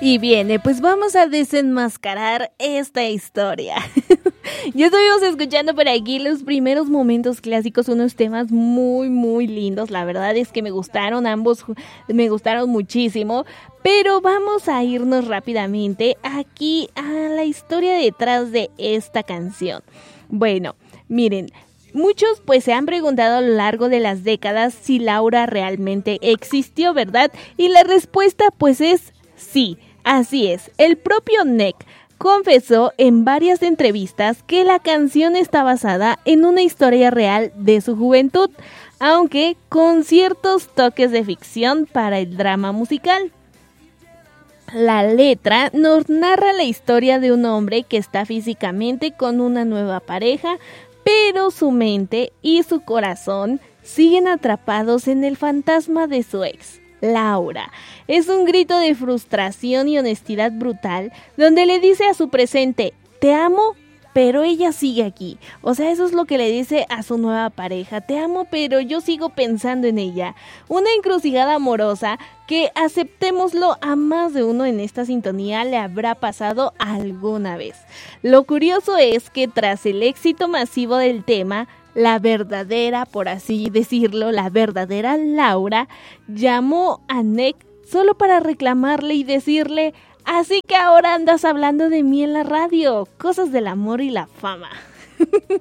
Y bien, pues vamos a desenmascarar esta historia. Ya estuvimos escuchando por aquí los primeros momentos clásicos, unos temas muy, muy lindos. La verdad es que me gustaron ambos, me gustaron muchísimo. Pero vamos a irnos rápidamente aquí a la historia detrás de esta canción. Bueno, miren, muchos pues se han preguntado a lo largo de las décadas si Laura realmente existió, ¿verdad? Y la respuesta pues es sí, así es. El propio Nek confesó en varias entrevistas que la canción está basada en una historia real de su juventud, aunque con ciertos toques de ficción para el drama musical. La letra nos narra la historia de un hombre que está físicamente con una nueva pareja, pero su mente y su corazón siguen atrapados en el fantasma de su ex, Laura. Es un grito de frustración y honestidad brutal, donde le dice a su presente, te amo, pero ella sigue aquí. O sea, eso es lo que le dice a su nueva pareja, te amo, pero yo sigo pensando en ella. Una encrucijada amorosa que, aceptémoslo, a más de uno en esta sintonía le habrá pasado alguna vez. Lo curioso es que tras el éxito masivo del tema, la verdadera, por así decirlo, la verdadera Laura, llamó a Nek solo para reclamarle y decirle, así que ahora andas hablando de mí en la radio, cosas del amor y la fama.